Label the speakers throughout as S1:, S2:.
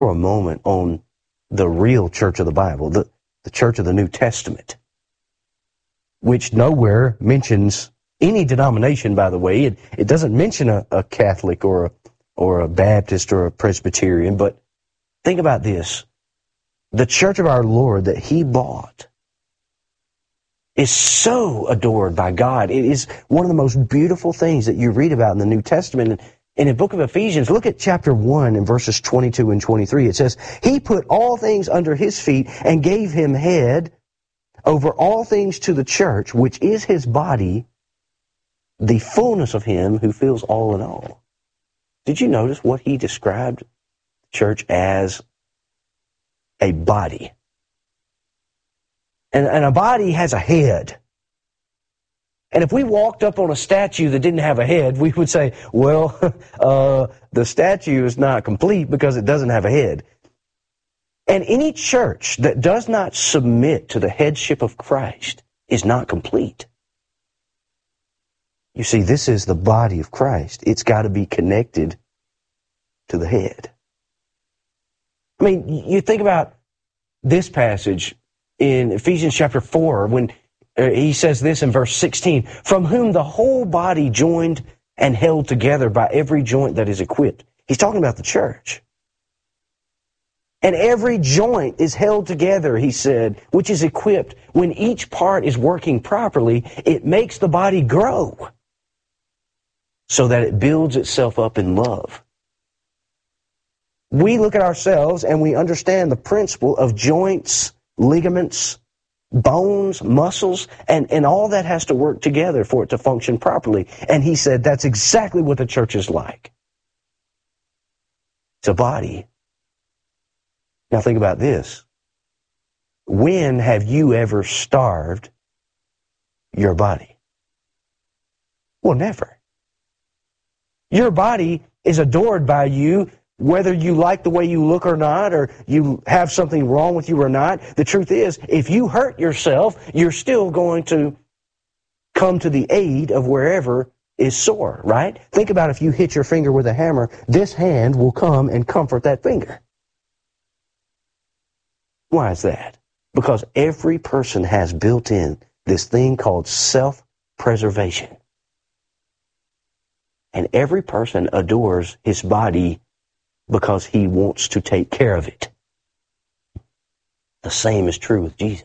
S1: for a moment on the real church of the Bible, the church of the New Testament, which nowhere mentions any denomination, by the way. It doesn't mention a Catholic or a Baptist or a Presbyterian, but think about this. The church of our Lord that He bought is so adored by God. It is one of the most beautiful things that you read about in the New Testament. In the book of Ephesians, look at chapter 1 and verses 22 and 23. It says, He put all things under His feet and gave Him head over all things to the church, which is His body, the fullness of Him who fills all in all. Did you notice what He described the church as? A body. And a body has a head. And if we walked up on a statue that didn't have a head, we would say, well, the statue is not complete because it doesn't have a head. And any church that does not submit to the headship of Christ is not complete. You see, this is the body of Christ. It's got to be connected to the head. I mean, you think about this passage in Ephesians chapter 4 when he says this in verse 16, from whom the whole body joined and held together by every joint that is equipped. He's talking about the church. And every joint is held together, he said, which is equipped. When each part is working properly, it makes the body grow so that it builds itself up in love. We look at ourselves and we understand the principle of joints, ligaments, bones, muscles, and all that has to work together for it to function properly. And he said that's exactly what the church is like. It's a body. Now think about this. When have you ever starved your body? Well, never. Your body is adored by you whether you like the way you look or not, or you have something wrong with you or not. The truth is, if you hurt yourself, you're still going to come to the aid of wherever is sore, right? Think about if you hit your finger with a hammer, this hand will come and comfort that finger. Why is that? Because every person has built in this thing called self-preservation. And every person adores his body because he wants to take care of it. The same is true with Jesus.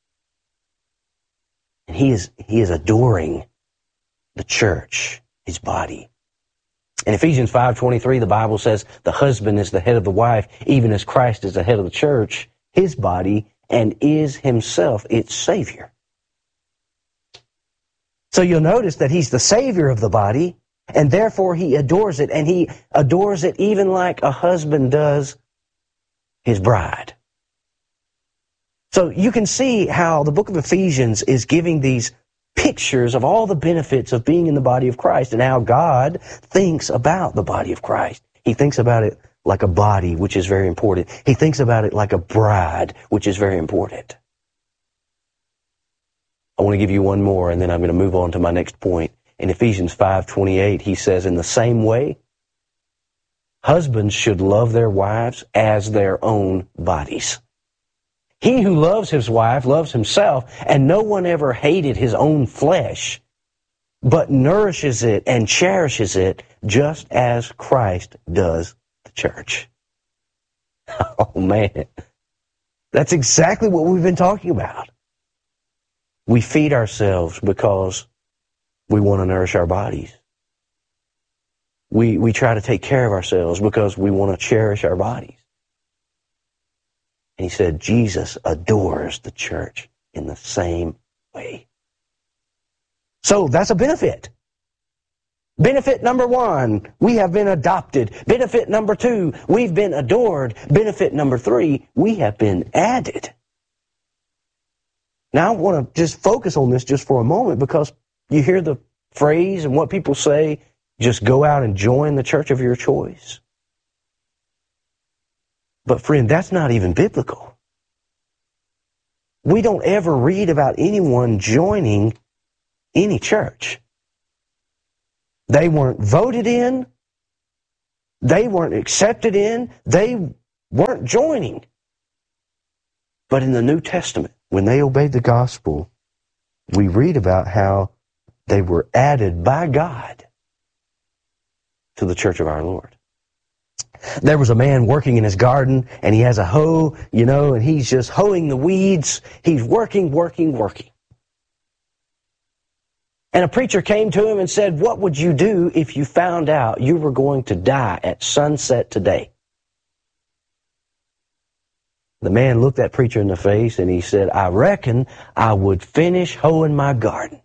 S1: And he is adoring the church, his body. In Ephesians 5:23, the Bible says, the husband is the head of the wife, even as Christ is the head of the church, his body, and is himself its Savior. So you'll notice that he's the Savior of the body, and therefore he adores it, and he adores it even like a husband does his bride. So you can see how the book of Ephesians is giving these pictures of all the benefits of being in the body of Christ and how God thinks about the body of Christ. He thinks about it like a body, which is very important. He thinks about it like a bride, which is very important. I want to give you one more, and then I'm going to move on to my next point. In Ephesians 5:28, he says, in the same way, husbands should love their wives as their own bodies. He who loves his wife loves himself, and no one ever hated his own flesh, but nourishes it and cherishes it just as Christ does the church. Oh man, that's exactly what we've been talking about. We feed ourselves because we want to nourish our bodies. We try to take care of ourselves because we want to cherish our bodies. And he said, Jesus adores the church in the same way. So that's a benefit. Benefit number one, we have been adopted. Benefit number two, we've been adored. Benefit number three, we have been added. Now I want to just focus on this just for a moment, because you hear the phrase and what people say, just go out and join the church of your choice. But friend, that's not even biblical. We don't ever read about anyone joining any church. They weren't voted in. They weren't accepted in. They weren't joining. But in the New Testament, when they obeyed the gospel, we read about how they were added by God to the church of our Lord. There was a man working in his garden, and he has a hoe, and he's just hoeing the weeds. He's working. And a preacher came to him and said, "What would you do if you found out you were going to die at sunset today?" The man looked that preacher in the face and he said, "I reckon I would finish hoeing my garden."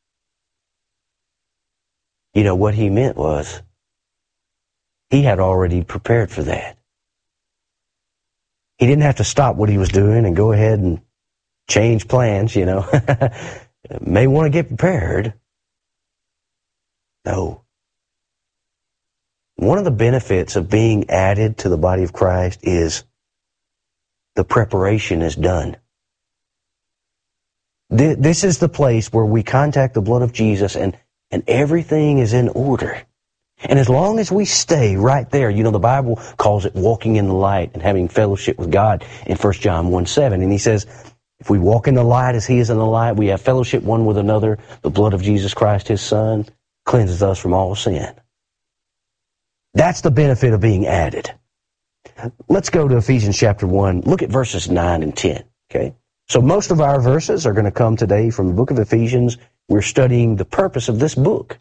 S1: What he meant was, he had already prepared for that. He didn't have to stop what he was doing and go ahead and change plans, May want to get prepared. No. One of the benefits of being added to the body of Christ is the preparation is done. This is the place where we contact the blood of Jesus and everything is in order. And as long as we stay right there, the Bible calls it walking in the light and having fellowship with God in 1 John 1:7. And he says, if we walk in the light as he is in the light, we have fellowship one with another. The blood of Jesus Christ, his Son, cleanses us from all sin. That's the benefit of being added. Let's go to Ephesians chapter 1. Look at verses 9 and 10. Okay? So most of our verses are going to come today from the book of Ephesians. We're studying the purpose of this book.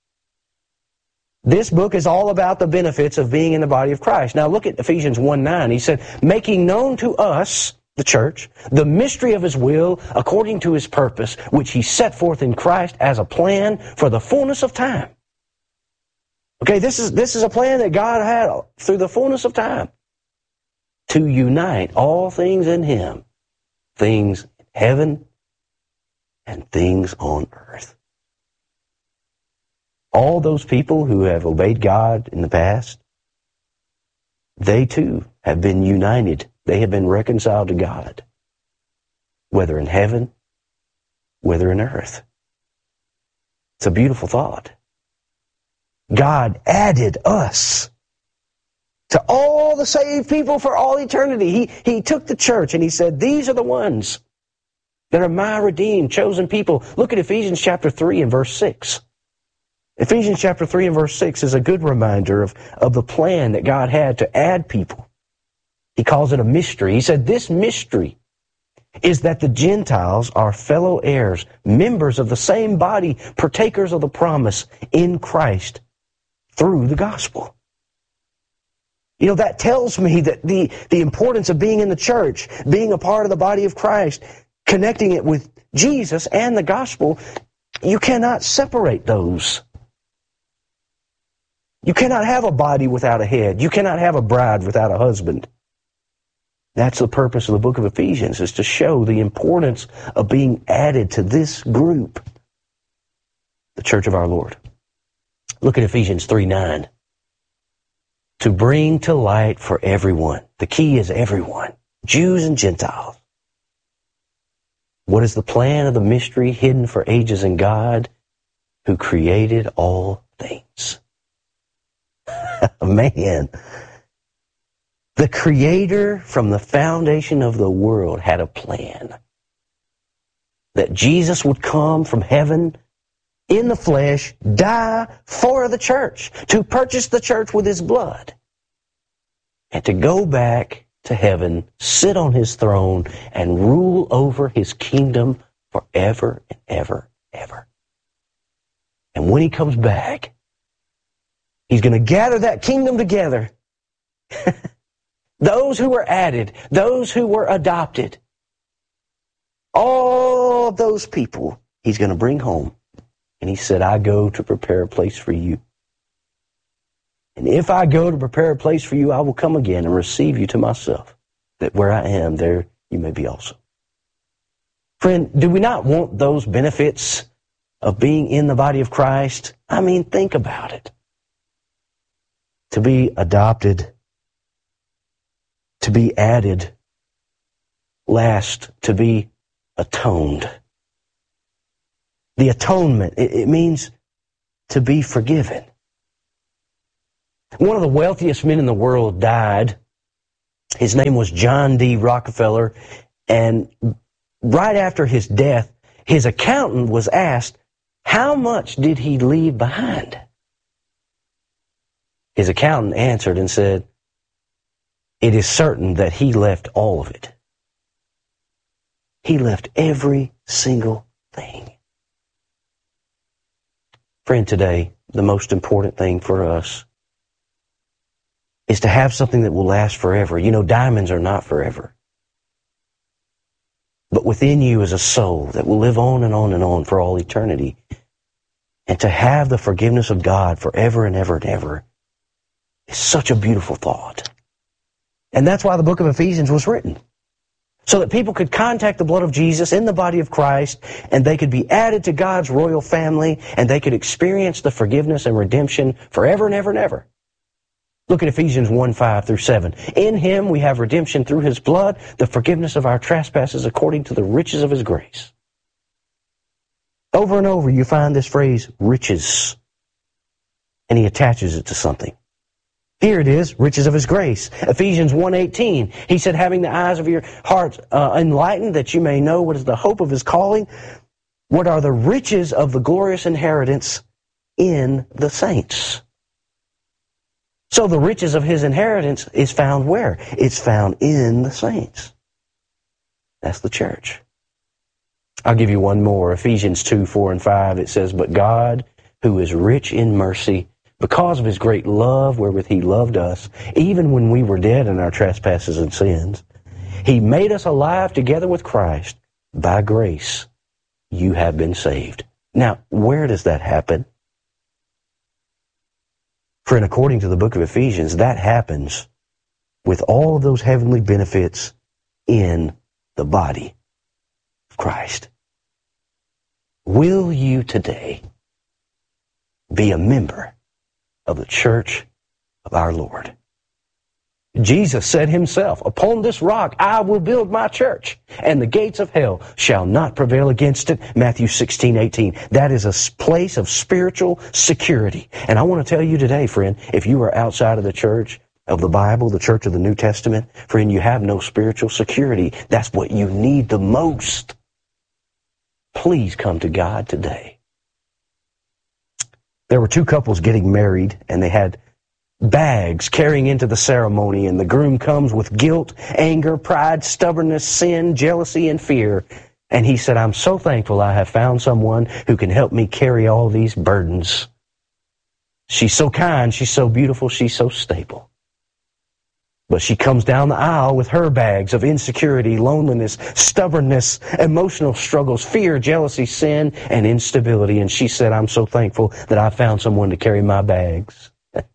S1: This book is all about the benefits of being in the body of Christ. Now look at Ephesians 1:9. He said, making known to us, the church, the mystery of his will according to his purpose, which he set forth in Christ as a plan for the fullness of time. Okay, this is a plan that God had through the fullness of time to unite all things in him, things in heaven and things on earth. All those people who have obeyed God in the past, they too have been united. They have been reconciled to God, whether in heaven, whether in earth. It's a beautiful thought. God added us to all the saved people for all eternity. He took the church and he said, these are the ones that are my redeemed, chosen people. Look at Ephesians chapter 3 and verse 6. Ephesians chapter 3 and verse 6 is a good reminder of the plan that God had to add people. He calls it a mystery. He said, this mystery is that the Gentiles are fellow heirs, members of the same body, partakers of the promise in Christ through the gospel. That tells me that the importance of being in the church, being a part of the body of Christ, connecting it with Jesus and the gospel, you cannot separate those. You cannot have a body without a head. You cannot have a bride without a husband. That's the purpose of the book of Ephesians, is to show the importance of being added to this group, the church of our Lord. Look at Ephesians 3:9. To bring to light for everyone. The key is everyone, Jews and Gentiles. What is the plan of the mystery hidden for ages in God, who created all things? Man, the Creator from the foundation of the world had a plan that Jesus would come from heaven in the flesh, die for the church, to purchase the church with his blood, and to go back to heaven, sit on his throne, and rule over his kingdom forever and ever, ever. And when he comes back, he's going to gather that kingdom together. Those who were added, those who were adopted, all of those people he's going to bring home. And he said, I go to prepare a place for you. And if I go to prepare a place for you, I will come again and receive you to myself, that where I am, there you may be also. Friend, do we not want those benefits of being in the body of Christ? I mean, think about it. To be adopted, to be added, last, to be atoned. The atonement, it means to be forgiven. One of the wealthiest men in the world died His name was John D. Rockefeller, and right after his death, his accountant was asked, how much did he leave behind? His accountant answered and said, it is certain that he left all of it. He left every single thing. Friend, today, the most important thing for us is to have something that will last forever. You know, diamonds are not forever. But within you is a soul that will live on and on and on for all eternity. And to have the forgiveness of God forever and ever and ever is such a beautiful thought. And that's why the book of Ephesians was written. So that people could contact the blood of Jesus in the body of Christ, and they could be added to God's royal family, and they could experience the forgiveness and redemption forever and ever and ever. Look at Ephesians 1:5-7. In Him we have redemption through His blood, the forgiveness of our trespasses according to the riches of His grace. Over and over you find this phrase, riches, and he attaches it to something. Here it is, riches of His grace. Ephesians 1:18, he said, having the eyes of your hearts enlightened, that you may know what is the hope of His calling, what are the riches of the glorious inheritance in the saints. So the riches of His inheritance is found where? It's found in the saints. That's the church. I'll give you one more. Ephesians 2:4-5, it says, but God, who is rich in mercy, because of His great love wherewith He loved us, even when we were dead in our trespasses and sins, He made us alive together with Christ. By grace, you have been saved. Now, where does that happen? Friend, according to the book of Ephesians, that happens with all of those heavenly benefits in the body of Christ. Will you today be a member of the church of our Lord? Jesus said Himself, upon this rock I will build my church, and the gates of hell shall not prevail against it. Matthew 16:18. That is a place of spiritual security. And I want to tell you today, friend, if you are outside of the church of the Bible, the church of the New Testament, friend, you have no spiritual security. That's what you need the most. Please come to God today. There were two couples getting married, and they had bags carrying into the ceremony, and the groom comes with guilt, anger, pride, stubbornness, sin, jealousy, and fear. And he said, I'm so thankful I have found someone who can help me carry all these burdens. She's so kind, she's so beautiful, she's so stable. But she comes down the aisle with her bags of insecurity, loneliness, stubbornness, emotional struggles, fear, jealousy, sin, and instability. And she said, I'm so thankful that I found someone to carry my bags.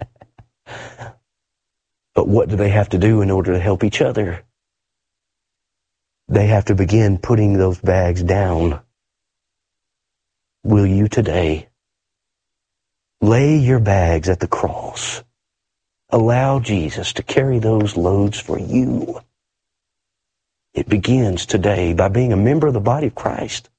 S1: But what do they have to do in order to help each other? They have to begin putting those bags down. Will you today lay your bags at the cross? Allow Jesus to carry those loads for you. It begins today by being a member of the body of Christ.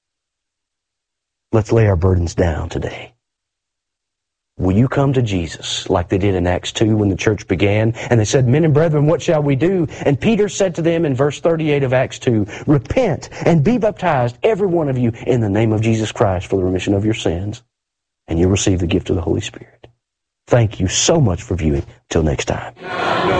S1: Let's lay our burdens down today. Will you come to Jesus like they did in Acts 2 when the church began? And they said, men and brethren, what shall we do? And Peter said to them in verse 38 of Acts 2, repent and be baptized, every one of you, in the name of Jesus Christ for the remission of your sins, and you'll receive the gift of the Holy Spirit. Thank you so much for viewing. Till next time.